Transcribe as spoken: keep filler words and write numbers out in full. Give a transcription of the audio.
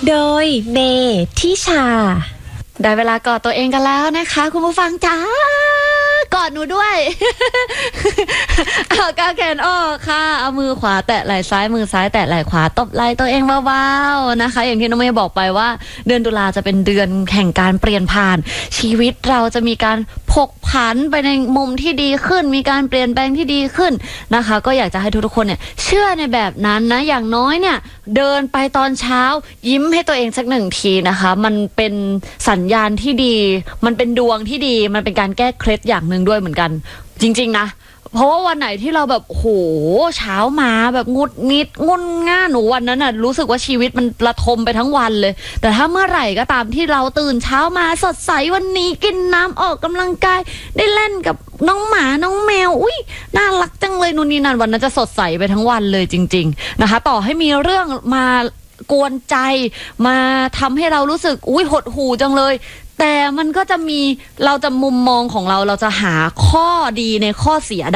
โดยเมทิชาได้เวลากอดตัวเองกันแล้วนะคะคุณผู้ฟังจ้ากอดหนูด้วย เอากางแขนออกค่ะเอามือขวาแตะไหล่ซ้ายมือซ้ายแตะไหล่ขวาตบไหล่ตัวเองเบาๆนะคะอย่างที่น้องเมย์บอกไปว่าเดือนตุลาจะเป็นเดือนแห่งการเปลี่ยนผ่านชีวิตเราจะมีการผกผันไปในมุมที่ดีขึ้นมีการเปลี่ยนแปลงที่ดีขึ้นนะคะก็อยากจะให้ทุกๆคนเนี่ยเชื่อในแบบนั้นนะอย่างน้อยเนี่ยเดินไปตอนเช้ายิ้มให้ตัวเองสักหนึ่งทีนะคะมันเป็นสัญญาณที่ดีมันเป็นดวงที่ดีมันเป็นการแก้เคล็ดอย่างหนึ่งด้วยเหมือนกันจริงๆนะเพราะว่าวันไหนที่เราแบบโหเช้ามาแบบงุดงิดงุนง่านหนูวันนั้นน่ะรู้สึกว่าชีวิตมันระทมไปทั้งวันเลยแต่ถ้าเมื่อไหร่ก็ตามที่เราตื่นเช้ามาสดใสวันนี้กินน้ำออกกำลังกายได้เล่นกับน้องหมาน้องแมวอุ้ยน่ารักจังเลยนู่นนี่นั่นวันนั้นจะสดใสไปทั้งวันเลยจริงๆนะคะต่อให้มีเรื่องมากวนใจมาทำให้เรารู้สึกอุ้ยหดหู่จังเลยแต่มันก็จะมีเราจะมุมมองของเราเราจะหาข้อดีในข้อเสีย